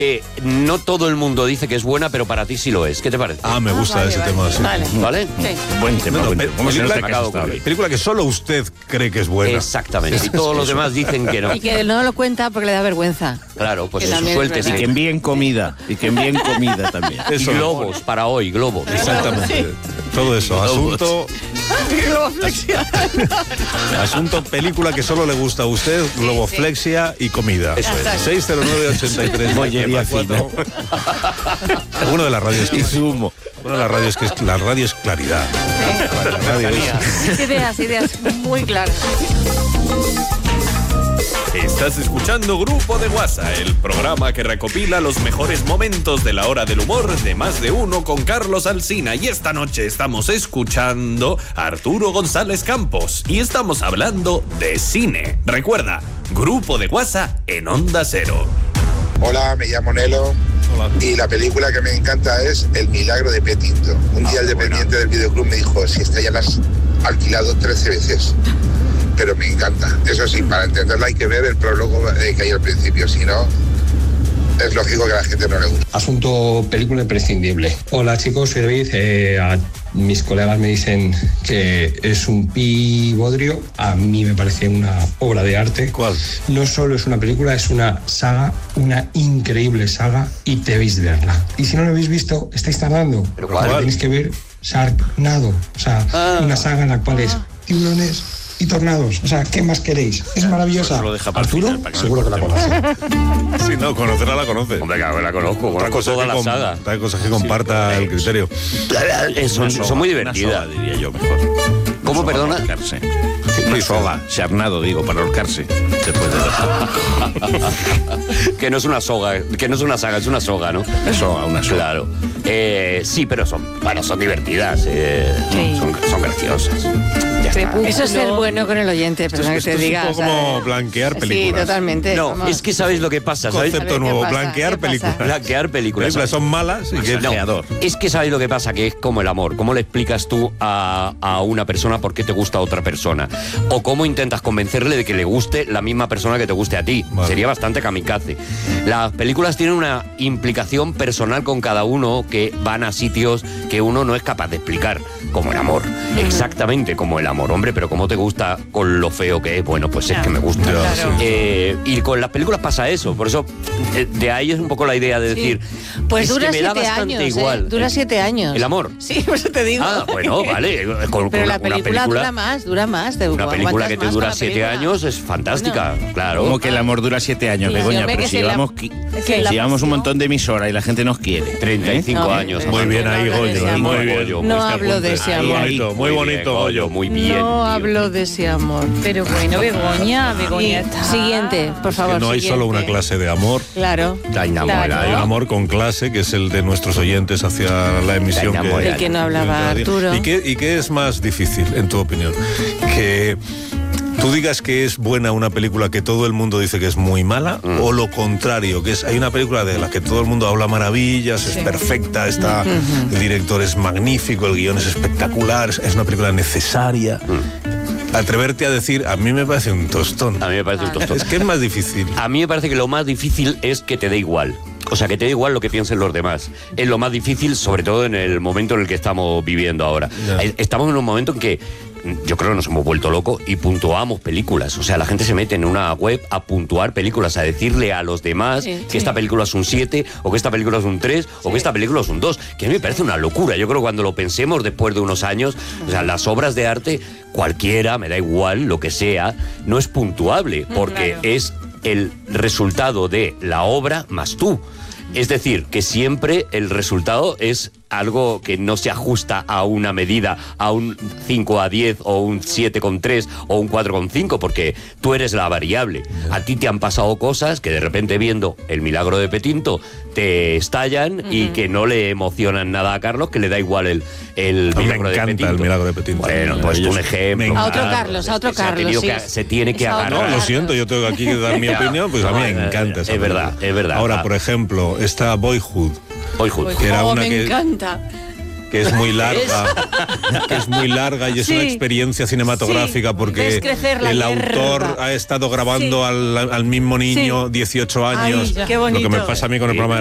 no todo el mundo dice que es buena, pero para ti sí lo es. ¿Qué te parece? Me gusta ese tema. Sí. ¿Vale? Sí. Buen tema. Película que solo usted cree que es buena. Exactamente. Y todos los demás dicen que no. Y que no lo cuenta porque le da vergüenza. Claro, pues Que eso, también es suéltese. verdad. Y que envíen comida. Y que envíen comida también. Y Eso. globos, para hoy, globos. Exactamente. Todo eso. Asunto película que solo le gusta a usted, globoflexia y comida. Eso es. 609-83. Bollería fina. Uno de las radios Y zumo. Una de las radios que es la radio es claridad. La radio es- Ideas muy claras. Estás escuchando Grupo de WhatsApp, el programa que recopila los mejores momentos de la hora del humor de Más de Uno con Carlos Alsina. Y esta noche estamos escuchando a Arturo González Campos y estamos hablando de cine. Recuerda, Grupo de WhatsApp en Onda Cero. Hola, me llamo Nelo. Y la película que me encanta es El milagro de Petinto. Un día el dependiente del videoclub me dijo, si esta ya la has alquilado 13 veces. Pero me encanta. Eso sí, para entenderla hay que ver el prólogo que hay al principio, si no, es lógico que a la gente no le guste. Asunto película imprescindible. Hola chicos, soy David. A mis colegas me dicen que es un bodrio. A mí me parece una obra de arte. ¿Cuál? No solo es una película, es una saga, una increíble saga y debéis verla. Y si no lo habéis visto, estáis tardando. ¿Pero cuál? Tenéis que ver Sharknado. O sea, una saga en la cual es tiburones y tornados. O sea, ¿qué más queréis? Es maravillosa. Pues lo deja para el Arturo, final, para que no seguro que la conoce. Sí, no, conocerla la conoce. Hombre, claro, la conozco, Otra conozco cosa toda que la saga. Hay cosas que comparta el criterio. Son muy divertidas. Una soga, diría yo mejor. ¿Cómo, Una soga perdona? para ahorcarse. Una soga, charnado, digo, para ahorcarse. Después de Que no es una soga, que no es una saga, es una soga, ¿no? una soga, una soga. Claro. Sí, pero son divertidas. Sí. Son graciosas. Ya está. Eso es ser bueno con el oyente, perdona que Esto te es diga. un poco como blanquear Sí, películas. totalmente. No, vamos. es que ¿sabes lo que pasa? ¿Sabes? Concepto A ver, ¿qué nuevo, pasa? blanquear ¿Qué pasa? películas. Blanquear películas. Películas son malas y que Exagerador. Es que ¿sabes lo que pasa? Que es como el amor. ¿Cómo le explicas tú a una persona por qué te gusta a otra persona? O cómo intentas convencerle de que le guste la misma persona que te guste a ti. Vale. Sería bastante kamikaze. Las películas tienen una implicación personal con cada uno que van a sitios que uno no es capaz de explicar. Como el amor. Exactamente como el amor. Hombre, pero ¿cómo te gusta con lo feo que es? Bueno, pues es que me gusta. Claro. Y con las películas pasa eso. Por eso, de ahí es un poco la idea de decir... Pues es dura que me da 7 bastante años. igual. Dura 7 años. ¿El amor? Sí, por eso te digo. Ah, bueno, vale. Pero la una película dura más. Una película que te aguantas dura más con la 7 película. años es fantástica, claro. Como que el amor dura 7 años, Sí, Begoña, hombre, pero que si si la- llevamos, que la llevamos un pasión- montón de emisoras y la gente nos quiere. 35 No, años. Muy bien ahí, No hablo de ese Goyo. amor. Muy bien. Goyo, No Este hablo de apunte. ese Muy amor. bonito, muy bonito, Goyo. Muy bien. No tío. hablo de ese amor. Pero bueno, Begoña Y- está. Siguiente, por Que favor. no hay solo una siguiente. clase de amor. Claro. La enamorada. Claro. Hay un amor con clase, que es el de nuestros oyentes hacia la emisión. La enamorada. El que no hablaba Arturo. ¿Y qué es más difícil, en tu opinión? Que tú digas que es buena una película que todo el mundo dice que es muy mala, o lo contrario, que hay una película de la que todo el mundo habla maravillas, es perfecta, el director es magnífico, el guión es espectacular, es una película necesaria. Atreverte a decir, a mí me parece un tostón. A mí me parece un tostón. Es que es más difícil. A mí me parece que lo más difícil es que te dé igual. O sea, que te dé igual lo que piensen los demás. Es lo más difícil, sobre todo en el momento en el que estamos viviendo ahora. Ya. Estamos en un momento en que yo creo que nos hemos vuelto locos y puntuamos películas. O sea, la gente se mete en una web a puntuar películas, a decirle a los demás que esta película es un 7, o que esta película es un 3, o que esta película es un 2, que a mí me parece una locura. Yo creo que cuando lo pensemos después de unos años, o sea, las obras de arte, cualquiera, me da igual, lo que sea, no es puntuable, porque Claro. es el resultado de la obra más tú. Es decir, que siempre el resultado es algo que no se ajusta a una medida, a un 5/10 o un 7/3 o un 4/5, porque tú eres la variable. A ti te han pasado cosas que de repente viendo El milagro de Petinto te estallan y que no le emocionan nada a Carlos, que le da igual el A mí me milagro de encanta Petinto. El milagro de Petinto. Bueno, pues un ejemplo. A otro claro. Carlos, a otro Se ha tenido Carlos, sí. se tiene que Es a otro agarrar. No, lo siento, yo tengo aquí que dar mi opinión, pues a mí me encanta esa Es verdad, película. es verdad. Ahora, Ah. por ejemplo, está Boyhood, Boyhood. que era Oh, una me que... encanta. que es muy larga, y es Sí. una experiencia cinematográfica Sí. porque Ves crecer la el hierba. autor ha estado grabando Sí. al mismo niño Sí. 18 años. Ay, qué Lo que me bonito. pasa a mí con el programa